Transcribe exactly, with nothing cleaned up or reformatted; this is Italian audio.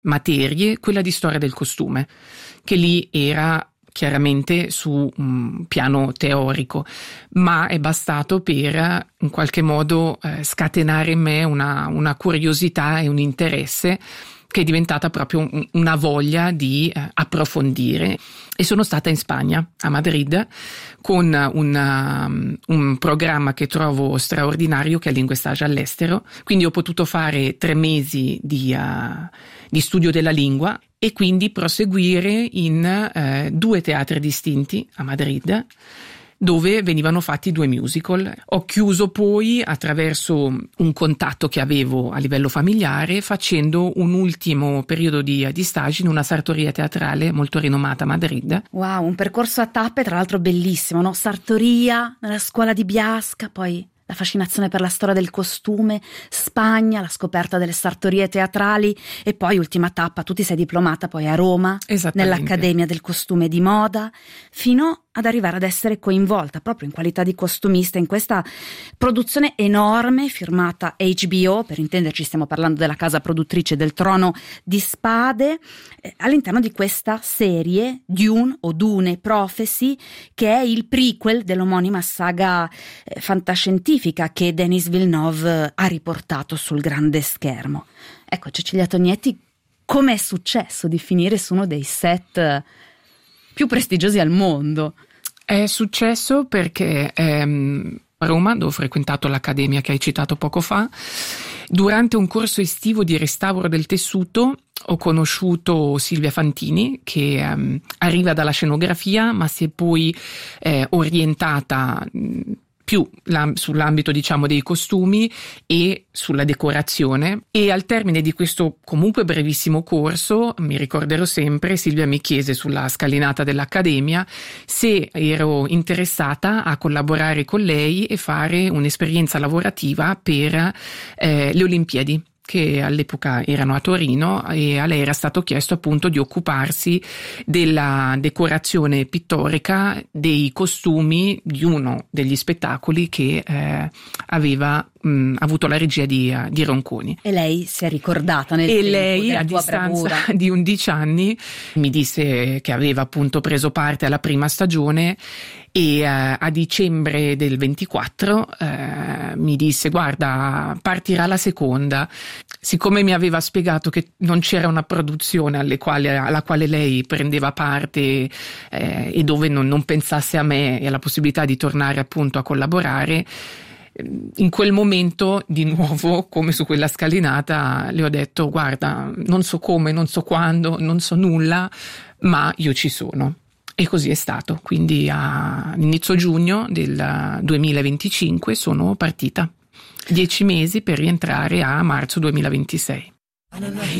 materie quella di storia del costume, che lì era chiaramente su un piano teorico, ma è bastato per in qualche modo eh, scatenare in me una, una curiosità e un interesse che è diventata proprio un, una voglia di eh, approfondire. E sono stata in Spagna, a Madrid, con una, un programma che trovo straordinario, che è Linguestage all'estero. Quindi ho potuto fare tre mesi di, uh, di studio della lingua e quindi proseguire in eh, due teatri distinti a Madrid, dove venivano fatti due musical. Ho chiuso poi attraverso un contatto che avevo a livello familiare, facendo un ultimo periodo di, di stage in una sartoria teatrale molto rinomata a Madrid. Wow, un percorso a tappe, tra l'altro bellissimo, no? Sartoria, nella scuola di Biasca, poi la fascinazione per la storia del costume, Spagna, la scoperta delle sartorie teatrali e poi ultima tappa, tu ti sei diplomata poi a Roma, nell'Accademia del Costume di Moda, fino ad arrivare ad essere coinvolta proprio in qualità di costumista in questa produzione enorme firmata H B O, per intenderci stiamo parlando della casa produttrice del Trono di Spade, eh, all'interno di questa serie Dune o Dune Prophecy, che è il prequel dell'omonima saga eh, fantascientifica che Denis Villeneuve ha riportato sul grande schermo. Ecco, Cecilia Tognetti, com'è successo di finire su uno dei set più prestigiosi al mondo? È successo perché ehm, a Roma, dove ho frequentato l'accademia che hai citato poco fa, durante un corso estivo di restauro del tessuto ho conosciuto Silvia Fantini, che ehm, arriva dalla scenografia ma si è poi eh, orientata mh, più sull'ambito, diciamo, dei costumi e sulla decorazione. E al termine di questo comunque brevissimo corso, mi ricorderò sempre, Silvia mi chiese sulla scalinata dell'Accademia se ero interessata a collaborare con lei e fare un'esperienza lavorativa per eh, le Olimpiadi, che all'epoca erano a Torino, e a lei era stato chiesto appunto di occuparsi della decorazione pittorica dei costumi di uno degli spettacoli che eh, aveva mh, avuto la regia di, di Ronconi. E lei si è ricordata nel e tempo lei a distanza bravura. di undici anni mi disse che aveva appunto preso parte alla prima stagione e uh, a dicembre del ventiquattro uh, mi disse: guarda, partirà la seconda. Siccome mi aveva spiegato che non c'era una produzione alle quale, alla quale lei prendeva parte eh, e dove non, non pensasse a me e alla possibilità di tornare appunto a collaborare, in quel momento di nuovo, come su quella scalinata, le ho detto: guarda, non so come, non so quando, non so nulla, ma io ci sono. E così è stato. Quindi a inizio giugno del duemilaventicinque sono partita. Dieci mesi per rientrare a marzo duemilaventisei.